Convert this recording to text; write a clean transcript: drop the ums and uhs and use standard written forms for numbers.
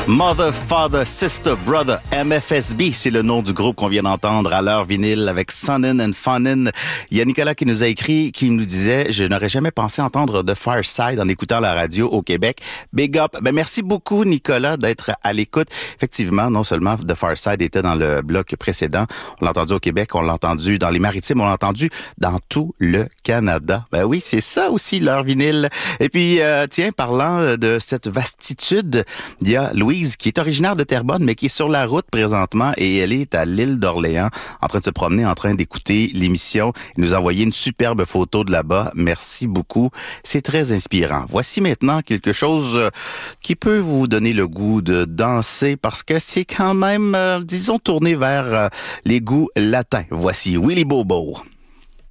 Mother, Father, Sister, Brother, MFSB, c'est le nom du groupe qu'on vient d'entendre à l'heure vinyle avec Sunnin' and Funnin'. Il y a Nicolas qui nous a écrit, qui nous disait « Je n'aurais jamais pensé entendre The Far Side en écoutant la radio au Québec. Big up! » Merci beaucoup, Nicolas, d'être à l'écoute. Effectivement, non seulement The Far Side était dans le bloc précédent, on l'a entendu au Québec, on l'a entendu dans les Maritimes, on l'a entendu dans tout le Canada. Oui, c'est ça aussi, l'heure vinyle. Et puis, tiens, parlant de cette vastitude, il y a Louise qui est originaire de Terrebonne, mais qui est sur la route présentement et elle est à l'île d'Orléans en train de se promener, en train d'écouter l'émission. Elle nous a envoyé une superbe photo de là-bas. Merci beaucoup. C'est très inspirant. Voici maintenant quelque chose qui peut vous donner le goût de danser parce que c'est quand même, disons, tourné vers les goûts latins. Voici Willy Bobo.